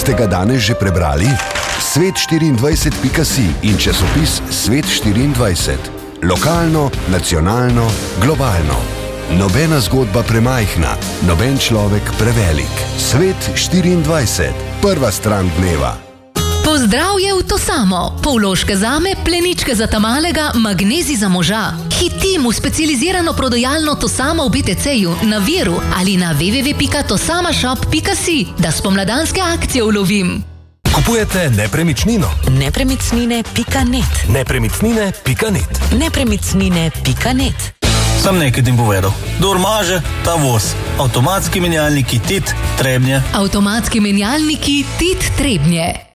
Ste ga danes že prebrali? Svet24.si in časopis Svet24. Lokalno, nacionalno, globalno. Nobena zgodba premajhna, noben človek prevelik. Svet24. Prva stran dneva. Pozdrav je v to samo. Pol vložke zame, pleničke za tamalega, magnezij za moža. Hitim v specializirano prodajalno To samo v BTC-ju, na Viru ali na www.tosamashop.si, da spomladanske akcije ulovim. Kupujete nepremičnino? Nepremičnine.net. Nepremičnine.net. Nepremičnine.net. Sam nekaj tim povedal. Dor maže, ta voz. Avtomatski menjalniki TIT Trebnje. Avtomatski menjalniki TIT Trebnje.